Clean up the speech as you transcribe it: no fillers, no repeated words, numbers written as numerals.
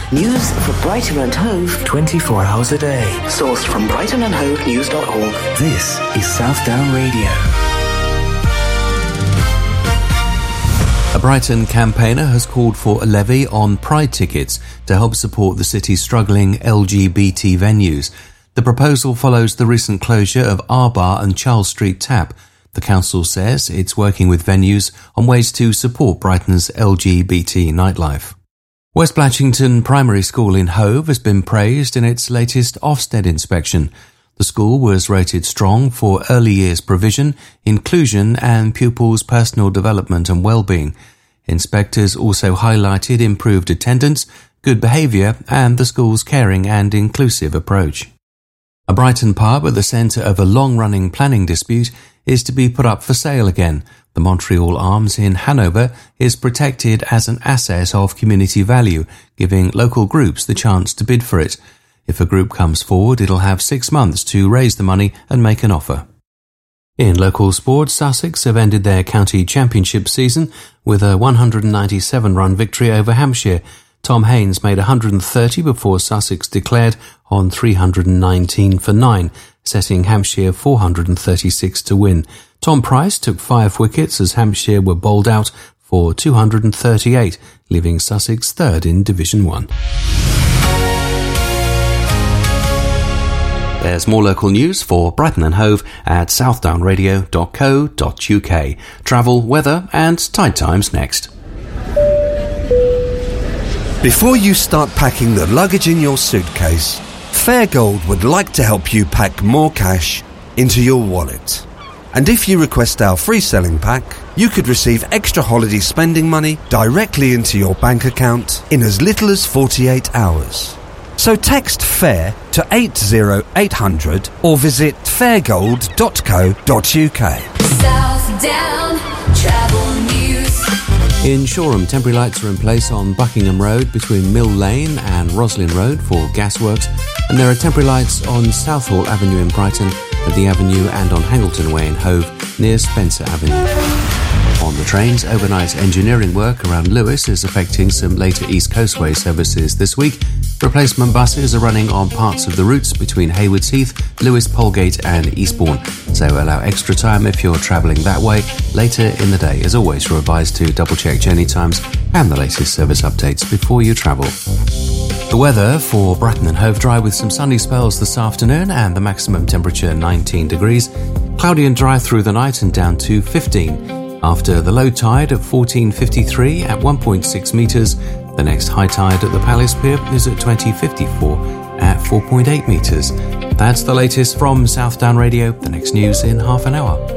News for Brighton and Hove 24 hours a day. Sourced from brightonandhovenews.org. This is Southdown Radio. A Brighton campaigner has called for a levy on Pride tickets to help support the city's struggling LGBT venues. The proposal follows the recent closure of R Bar and Charles Street Tap. The council says it's working with venues on ways to support Brighton's LGBT nightlife. West Blatchington Primary School in Hove has been praised in its latest Ofsted inspection. The school was rated strong for early years provision, inclusion and pupils' personal development and well-being. Inspectors also highlighted improved attendance, good behaviour and the school's caring and inclusive approach. A Brighton pub at the centre of a long-running planning dispute is to be put up for sale again. The Montreal Arms in Hanover is protected as an asset of community value, giving local groups the chance to bid for it. If a group comes forward, it'll have 6 months to raise the money and make an offer. In local sports, Sussex have ended their county championship season with a 197-run victory over Hampshire. Tom Haynes made 130 before Sussex declared on 319 for 9, setting Hampshire 436 to win. Tom Price took 5 wickets as Hampshire were bowled out for 238, leaving Sussex third in Division 1. There's more local news for Brighton and Hove at southdownradio.co.uk. Travel, weather and tide times next. Before you start packing the luggage in your suitcase, Fairgold would like to help you pack more cash into your wallet. And if you request our free selling pack, you could receive extra holiday spending money directly into your bank account in as little as 48 hours. So text FAIR to 80800 or visit fairgold.co.uk. Southdown Travel News. In Shoreham, temporary lights are in place on Buckingham Road between Mill Lane and Roslyn Road for gasworks, and there are temporary lights on Southall Avenue in Brighton, at the Avenue and on Hangleton Way in Hove near Spencer Avenue. On the trains, overnight engineering work around Lewes is affecting some later East Coastway services this week. Replacement buses are running on parts of the routes between Haywards Heath, Lewes, Polegate and Eastbourne, so allow extra time if you're travelling that way later in the day. As always, you're advised to double-check journey times and the latest service updates before you travel. The weather for Brighton and Hove: dry with some sunny spells this afternoon and the maximum temperature 19 degrees. Cloudy and dry through the night and down to 15. After the low tide at 14:53 at 1.6 metres, the next high tide at the Palace Pier is at 20:54 at 4.8 metres. That's the latest from Southdown Radio. The next news in half an hour.